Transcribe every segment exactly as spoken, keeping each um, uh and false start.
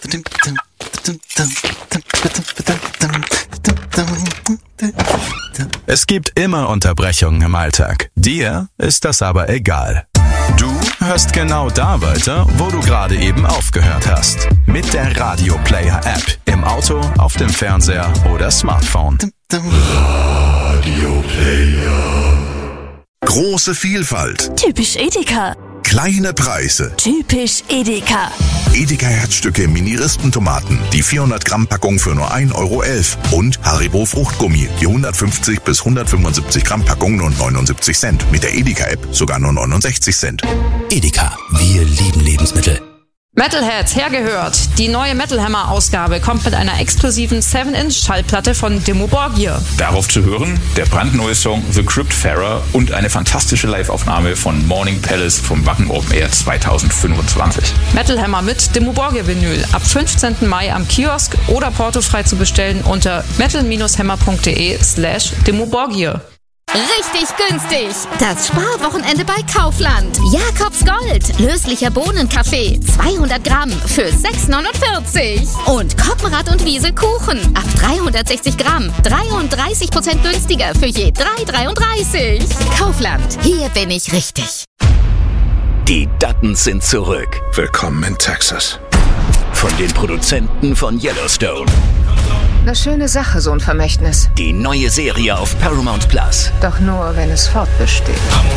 Es gibt immer Unterbrechungen im Alltag. Dir ist das aber egal. Du hörst genau da weiter, wo du gerade eben aufgehört hast. Mit der Radio Player App. Im Auto, auf dem Fernseher oder Smartphone. Radio Player. Große Vielfalt. Typisch Edeka. Kleine Preise. Typisch Edeka. Edeka Herzstücke Mini-Rispentomaten. Die vierhundert Gramm Packung für nur ein Euro elf. Und Haribo Fruchtgummi. Die hundertfünfzig bis hundertfünfundsiebzig Gramm Packung nur neunundsiebzig Cent. Mit der Edeka-App sogar nur neunundsechzig Cent. Edeka. Wir lieben Lebensmittel. Metalheads, hergehört. Die neue Metal Hammer Ausgabe kommt mit einer exklusiven seven Inch Schallplatte von Dimmu Borgir. Darauf zu hören der brandneue Song The Cryptfarer und eine fantastische Live-Aufnahme von Morning Palace vom Wacken Open Air zwanzig fünfundzwanzig. Metal Hammer mit Dimmu Borgir Vinyl ab fünfzehnten Mai am Kiosk oder portofrei zu bestellen unter metal-hammer.de slash Dimmu Borgir. Richtig günstig. Das Sparwochenende bei Kaufland. Jakobs Gold. Löslicher Bohnenkaffee. zweihundert Gramm für sechs neunundvierzig. Und Koppenrad und Wiese Kuchen. Ab dreihundertsechzig Gramm. dreiunddreißig Prozent günstiger für je drei dreiunddreißig. Kaufland. Hier bin ich richtig. Die Duttons sind zurück. Willkommen in Texas. Von den Produzenten von Yellowstone. Eine schöne Sache, so ein Vermächtnis. Die neue Serie auf Paramount Plus. Doch nur, wenn es fortbesteht.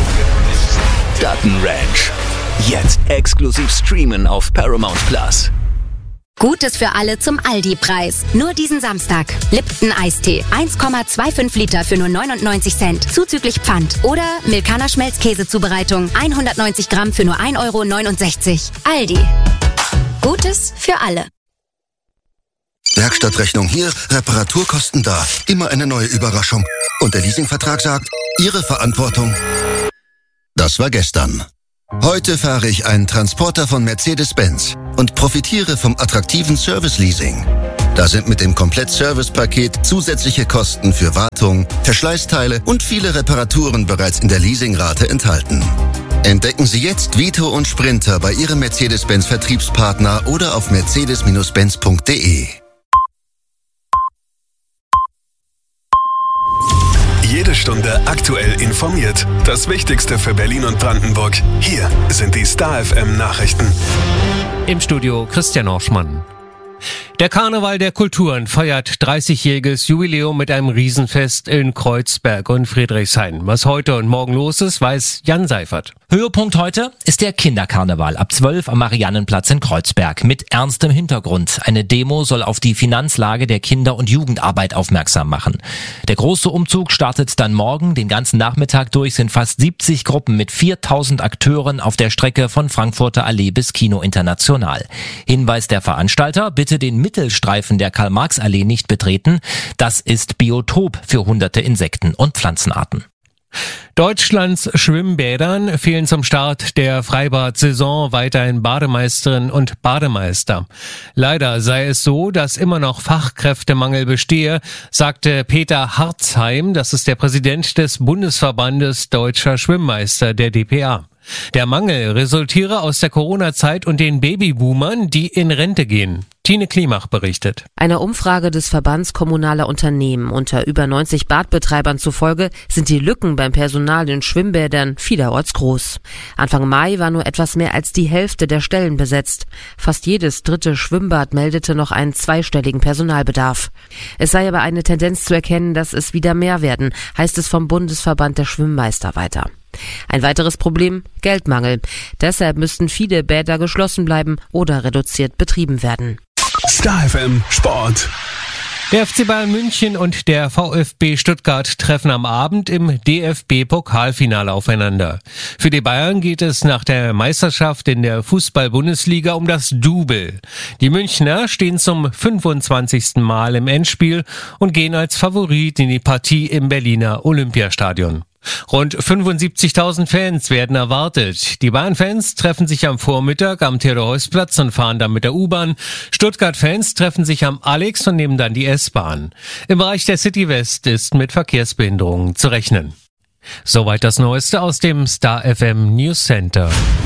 Dutton Ranch. Jetzt exklusiv streamen auf Paramount Plus. Gutes für alle zum Aldi-Preis. Nur diesen Samstag. Lipton Eistee. eins Komma fünfundzwanzig Liter für nur neunundneunzig Cent. Zuzüglich Pfand. Oder Milkaner Schmelzkäsezubereitung. hundertneunzig Gramm für nur ein Euro neunundsechzig. Aldi. Gutes für alle. Werkstattrechnung hier, Reparaturkosten da. Immer eine neue Überraschung. Und der Leasingvertrag sagt, Ihre Verantwortung. Das war gestern. Heute fahre ich einen Transporter von Mercedes-Benz und profitiere vom attraktiven Service-Leasing. Da sind mit dem Komplett-Service-Paket zusätzliche Kosten für Wartung, Verschleißteile und viele Reparaturen bereits in der Leasingrate enthalten. Entdecken Sie jetzt Vito und Sprinter bei Ihrem Mercedes-Benz-Vertriebspartner oder auf mercedes Benz punkt de. Jede Stunde aktuell informiert. Das Wichtigste für Berlin und Brandenburg. Hier sind die Star F M Nachrichten. Im Studio Christian Orschmann. Der Karneval der Kulturen feiert dreißigjähriges Jubiläum mit einem Riesenfest in Kreuzberg und Friedrichshain. Was heute und morgen los ist, weiß Jan Seifert. Höhepunkt heute ist der Kinderkarneval ab zwölf am Mariannenplatz in Kreuzberg mit ernstem Hintergrund. Eine Demo soll auf die Finanzlage der Kinder- und Jugendarbeit aufmerksam machen. Der große Umzug startet dann morgen. Den ganzen Nachmittag durch sind fast siebzig Gruppen mit viertausend Akteuren auf der Strecke von Frankfurter Allee bis Kino International. Hinweis der Veranstalter, bitte den Mittelstreifen der Karl-Marx-Allee nicht betreten. Das ist Biotop für hunderte Insekten und Pflanzenarten. Deutschlands Schwimmbädern fehlen zum Start der Freibad-Saison weiterhin Bademeisterinnen und Bademeister. Leider sei es so, dass immer noch Fachkräftemangel bestehe, sagte Peter Harzheim, das ist der Präsident des Bundesverbandes Deutscher Schwimmmeister, der D P A. Der Mangel resultiere aus der Corona-Zeit und den Babyboomern, die in Rente gehen. Tine Klimach berichtet. Einer Umfrage des Verbands kommunaler Unternehmen unter über neunzig Badbetreibern zufolge sind die Lücken beim Personal in Schwimmbädern vielerorts groß. Anfang Mai war nur etwas mehr als die Hälfte der Stellen besetzt. Fast jedes dritte Schwimmbad meldete noch einen zweistelligen Personalbedarf. Es sei aber eine Tendenz zu erkennen, dass es wieder mehr werden, heißt es vom Bundesverband der Schwimmmeister weiter. Ein weiteres Problem, Geldmangel. Deshalb müssten viele Bäder geschlossen bleiben oder reduziert betrieben werden. Star F M Sport. Der F C Bayern München und der VfB Stuttgart treffen am Abend im D F B-Pokalfinale aufeinander. Für die Bayern geht es nach der Meisterschaft in der Fußball-Bundesliga um das Double. Die Münchner stehen zum fünfundzwanzigsten Mal im Endspiel und gehen als Favorit in die Partie im Berliner Olympiastadion. Rund fünfundsiebzigtausend Fans werden erwartet. Die Bayern-Fans treffen sich am Vormittag am Theodor-Heuss-Platz und fahren dann mit der U-Bahn. Stuttgart-Fans treffen sich am Alex und nehmen dann die S-Bahn. Im Bereich der City West ist mit Verkehrsbehinderungen zu rechnen. Soweit das Neueste aus dem Star F M News Center.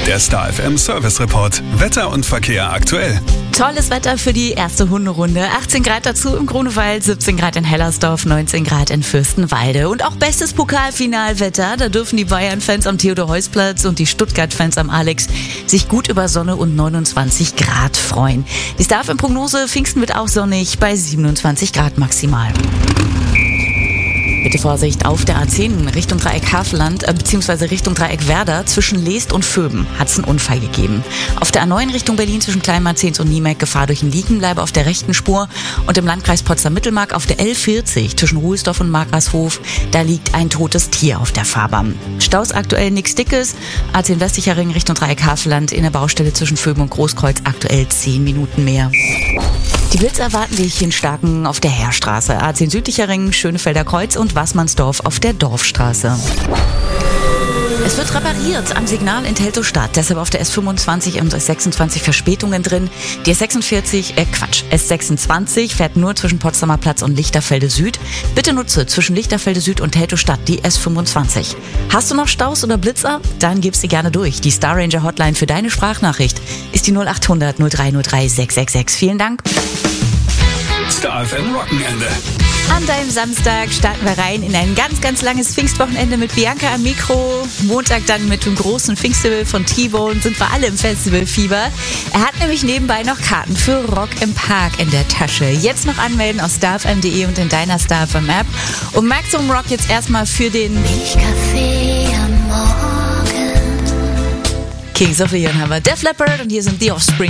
Der Star F M Service Report. Wetter und Verkehr aktuell. Tolles Wetter für die erste Hunderunde. achtzehn Grad dazu im Grunewald, siebzehn Grad in Hellersdorf, neunzehn Grad in Fürstenwalde. Und auch bestes Pokalfinalwetter. Da dürfen die Bayern-Fans am Theodor-Heuss-Platz und die Stuttgart-Fans am Alex sich gut über Sonne und neunundzwanzig Grad freuen. Die Star F M-Prognose: Pfingsten wird auch sonnig bei siebenundzwanzig Grad maximal. Bitte Vorsicht auf der A zehn Richtung Dreieck Havelland äh, bzw. Richtung Dreieck Werder zwischen Leest und Vöben hat es einen Unfall gegeben. Auf der A neun Richtung Berlin zwischen Kleinmarzens und Niemeck Gefahr durch ein Liegenbleibe auf der rechten Spur und im Landkreis Potsdam-Mittelmark auf der L vierzig zwischen Ruhesdorf und Markgrashof, da liegt ein totes Tier auf der Fahrbahn. Staus aktuell nichts Dickes. A zehn westlicher Ring Richtung Dreieck Havelland in der Baustelle zwischen Vöben und Großkreuz aktuell zehn Minuten mehr. Die Blitz erwarten dich in Starken auf der Heerstraße, A zehn südlicher Ring, Schönefelder Kreuz und Waßmannsdorf auf der Dorfstraße. Es wird repariert am Signal in Teltow-Stadt, deshalb auf der S fünfundzwanzig und S sechsundzwanzig Verspätungen drin. Die S sechsundvierzig, äh Quatsch, S sechsundzwanzig fährt nur zwischen Potsdamer Platz und Lichterfelde Süd. Bitte nutze zwischen Lichterfelde Süd und Teltow-Stadt die S fünfundzwanzig. Hast du noch Staus oder Blitzer? Dann gib sie gerne durch. Die Star Ranger Hotline für deine Sprachnachricht ist die null acht hundert null drei null drei sechs sechs sechs. Vielen Dank. Star F M Wochenende. An deinem Samstag starten wir rein in ein ganz, ganz langes Pfingstwochenende mit Bianca am Mikro. Montag dann mit dem großen Pfingstfestival von T-Bone sind wir alle im Festivalfieber. Er hat nämlich nebenbei noch Karten für Rock im Park in der Tasche. Jetzt noch anmelden auf star f m punkt d e und in deiner Star F M App. Und Maximum Rock jetzt erstmal für den Milchkaffee am Morgen. Kings of Leon haben wir Def Leppard und hier sind The Offspring.